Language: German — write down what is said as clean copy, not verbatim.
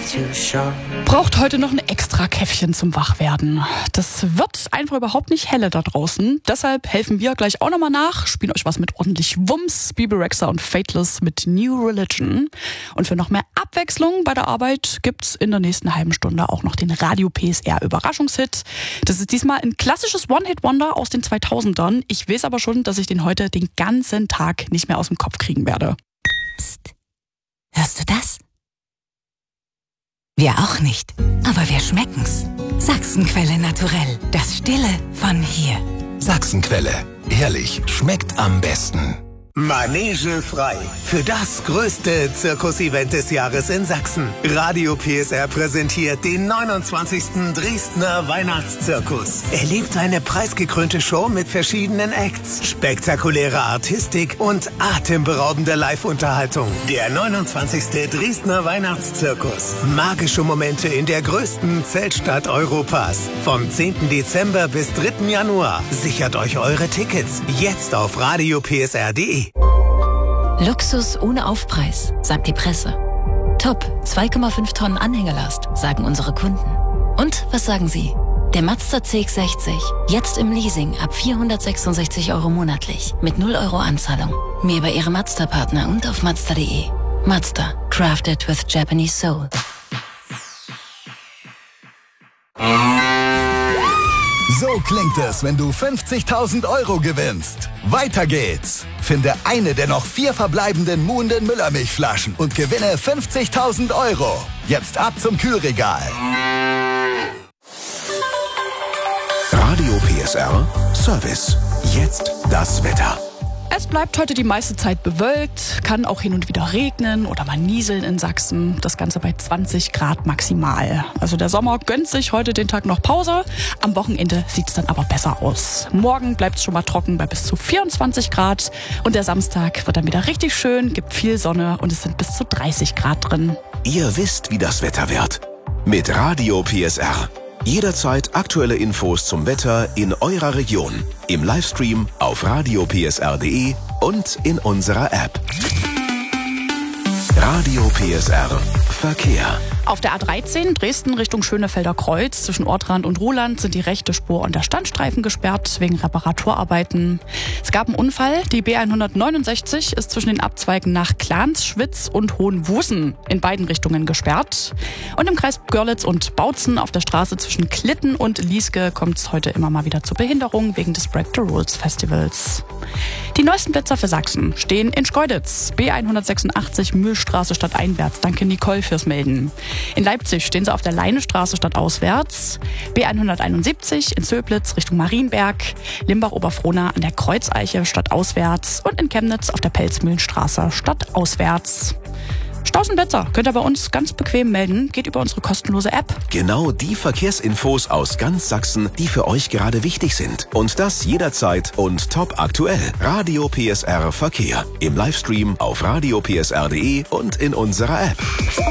Braucht heute noch ein extra Käffchen zum Wachwerden. Das wird einfach überhaupt nicht helle da draußen. Deshalb helfen wir gleich auch nochmal nach, spielen euch was mit ordentlich Wumms, Bebe Rexha und Fateless mit New Religion. Und für noch mehr Abwechslung bei der Arbeit gibt's in der nächsten halben Stunde auch noch den Radio PSR Überraschungshit. Das ist diesmal ein klassisches One-Hit-Wonder aus den 2000ern. Ich weiß aber schon, dass ich den heute den ganzen Tag nicht mehr aus dem Kopf kriegen werde. Psst. Hörst du das? Wir auch nicht, aber wir schmecken's. Sachsenquelle naturell, das Stille von hier. Sachsenquelle, ehrlich, schmeckt am besten. Manege frei. Für das größte Zirkus-Event des Jahres in Sachsen. Radio PSR präsentiert den 29. Dresdner Weihnachtszirkus. Erlebt eine preisgekrönte Show mit verschiedenen Acts, spektakuläre Artistik und atemberaubende Live-Unterhaltung. Der 29. Dresdner Weihnachtszirkus. Magische Momente in der größten Zeltstadt Europas. Vom 10. Dezember bis 3. Januar. Sichert euch eure Tickets jetzt auf radiopsr.de. Luxus ohne Aufpreis, sagt die Presse. Top, 2,5 Tonnen Anhängerlast, sagen unsere Kunden. Und was sagen Sie? Der Mazda CX-60, jetzt im Leasing ab 466 € monatlich, mit 0 € Anzahlung. Mehr bei Ihrem Mazda-Partner und auf Mazda.de. Mazda, crafted with Japanese soul. So klingt es, wenn du 50.000 € gewinnst. Weiter geht's. Finde eine der noch 4 verbleibenden muhenden Müllermilchflaschen und gewinne 50.000 €. Jetzt ab zum Kühlregal. Radio PSR Service. Jetzt das Wetter. Es bleibt heute die meiste Zeit bewölkt, kann auch hin und wieder regnen oder mal nieseln in Sachsen. Das Ganze bei 20 Grad maximal. Also der Sommer gönnt sich heute den Tag noch Pause. Am Wochenende sieht's dann aber besser aus. Morgen bleibt's schon mal trocken bei bis zu 24 Grad. Und der Samstag wird dann wieder richtig schön, gibt viel Sonne und es sind bis zu 30 Grad drin. Ihr wisst, wie das Wetter wird. Mit Radio PSR. Jederzeit aktuelle Infos zum Wetter in eurer Region. Im Livestream auf radiopsr.de und in unserer App. Radio PSR Verkehr. Auf der A13 Dresden Richtung Schönefelder Kreuz zwischen Ortrand und Ruhland sind die rechte Spur und der Standstreifen gesperrt wegen Reparaturarbeiten. Es gab einen Unfall. Die B169 ist zwischen den Abzweigen nach Klansschwitz und Hohenwusen in beiden Richtungen gesperrt. Und im Kreis Görlitz und Bautzen auf der Straße zwischen Klitten und Lieske kommt es heute immer mal wieder zu Behinderungen wegen des Break the Rules Festivals. Die neuesten Blitzer für Sachsen stehen in Schkeuditz. B186 Mühlstraße stadteinwärts. Danke Nicole fürs Melden. In Leipzig stehen sie auf der Leinestraße stadtauswärts. B171 in Zöblitz Richtung Marienberg. Limbach-Oberfrohna an der Kreuzeiche stadtauswärts. Und in Chemnitz auf der Pelzmühlenstraße stadtauswärts. Staus und Blitzer könnt ihr bei uns ganz bequem melden. Geht über unsere kostenlose App. Genau die Verkehrsinfos aus ganz Sachsen, die für euch gerade wichtig sind. Und das jederzeit und top aktuell. Radio PSR Verkehr. Im Livestream auf radiopsr.de und in unserer App.